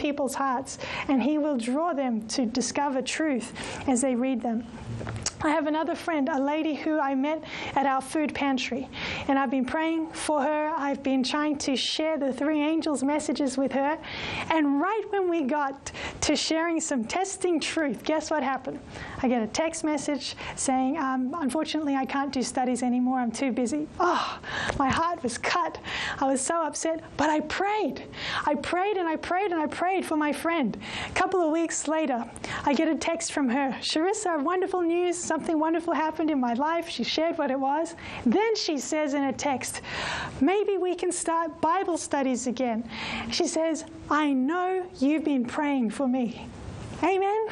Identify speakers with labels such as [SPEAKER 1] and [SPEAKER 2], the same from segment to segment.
[SPEAKER 1] people's hearts, and He will draw them to discover truth as they read them. I have another friend, a lady who I met at our food pantry, and I've been praying for her. I've been trying to share the three angels' messages with her, and right when we got to sharing some testing truth, guess what happened? I get a text message saying, unfortunately, I can't do studies anymore. I'm too busy. Oh, my heart was cut. I was so upset, but I prayed. I prayed and I prayed and I prayed for my friend. A couple of weeks later, I get a text from her. Charissa, wonderful news. Something wonderful happened in my life. She shared what it was. Then she says in a text, maybe we can start Bible studies again. She says, I know you've been praying for me. Amen.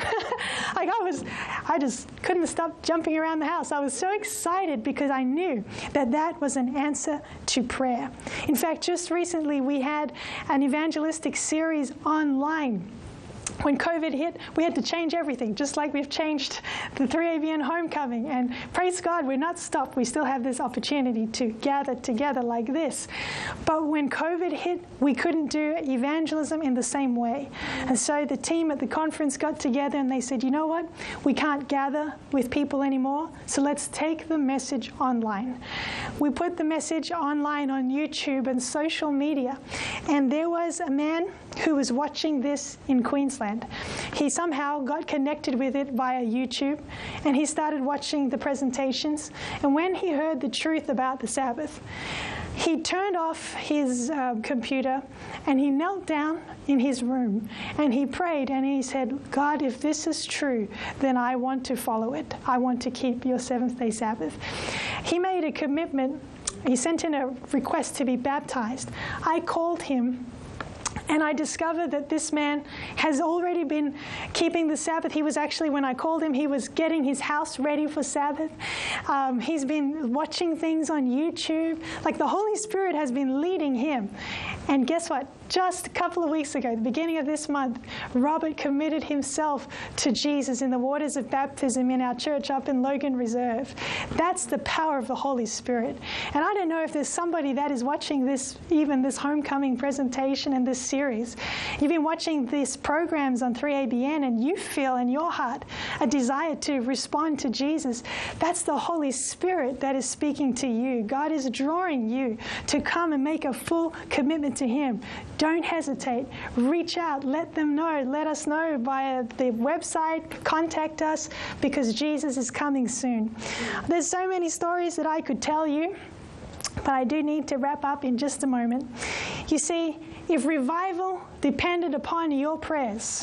[SPEAKER 1] I just couldn't stop jumping around the house. I was so excited because I knew that that was an answer to prayer. In fact, just recently we had an evangelistic series online. When COVID hit, we had to change everything, just like we've changed the 3ABN homecoming. And praise God, we're not stopped. We still have this opportunity to gather together like this. But when COVID hit, we couldn't do evangelism in the same way. And so the team at the conference got together and they said, you know what? We can't gather with people anymore, so let's take the message online. We put the message online on YouTube and social media. And there was a man who was watching this in Queensland. He somehow got connected with it via YouTube, and he started watching the presentations. And when he heard the truth about the Sabbath, he turned off his computer and he knelt down in his room and he prayed and he said, God, if this is true, then I want to follow it. I want to keep your seventh-day Sabbath. He made a commitment. He sent in a request to be baptized. I called him, and I discovered that this man has already been keeping the Sabbath. He was actually, when I called him, he was getting his house ready for Sabbath. He's been watching things on YouTube. Like the Holy Spirit has been leading him. And guess what? Just a couple of weeks ago, the beginning of this month, Robert committed himself to Jesus in the waters of baptism in our church up in Logan Reserve. That's the power of the Holy Spirit. And I don't know if there's somebody that is watching this, even this homecoming presentation and this series. You've been watching these programs on 3ABN and you feel in your heart a desire to respond to Jesus. That's the Holy Spirit that is speaking to you. God is drawing you to come and make a full commitment to Him. Don't hesitate. Reach out. Let them know. Let us know via the website. Contact us because Jesus is coming soon. There's so many stories that I could tell you, but I do need to wrap up in just a moment. You see, if revival depended upon your prayers,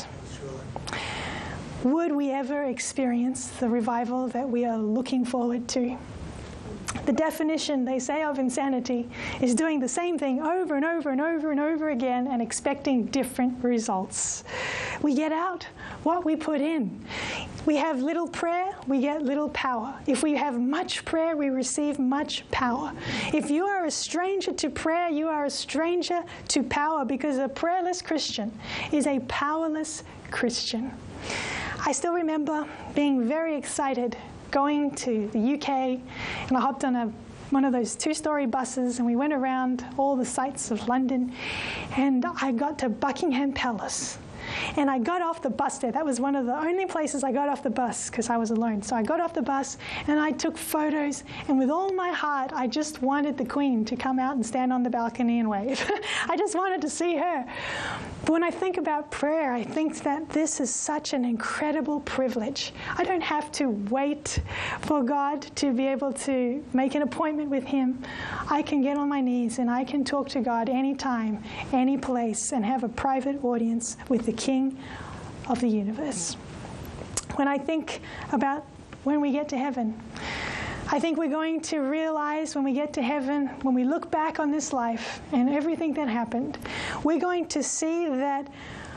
[SPEAKER 1] would we ever experience the revival that we are looking forward to? The definition, they say, of insanity is doing the same thing over and over and over and over again and expecting different results. We get out what we put in. We have little prayer, we get little power. If we have much prayer, we receive much power. If you are a stranger to prayer, you are a stranger to power, because a prayerless Christian is a powerless Christian. I still remember being very excited going to the UK, and I hopped on one of those two-story buses and we went around all the sights of London, and I got to Buckingham Palace. And I got off the bus there. That was one of the only places I got off the bus because I was alone. So I got off the bus and I took photos. And with all my heart, I just wanted the Queen to come out and stand on the balcony and wave. I just wanted to see her. But when I think about prayer, I think that this is such an incredible privilege. I don't have to wait for God to be able to make an appointment with Him. I can get on my knees and I can talk to God anytime, any place, and have a private audience with the King of the universe. When I think about when we get to heaven, I think we're going to realize when we get to heaven, when we look back on this life and everything that happened, we're going to see that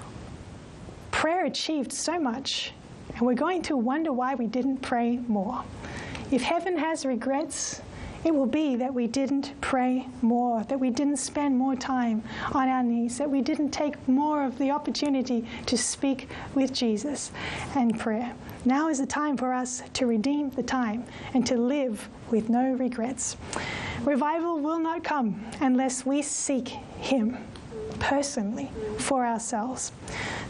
[SPEAKER 1] prayer achieved so much, and we're going to wonder why we didn't pray more. If heaven has regrets, it will be that we didn't pray more, that we didn't spend more time on our knees, that we didn't take more of the opportunity to speak with Jesus and prayer. Now is the time for us to redeem the time and to live with no regrets. Revival will not come unless we seek Him. personally for ourselves.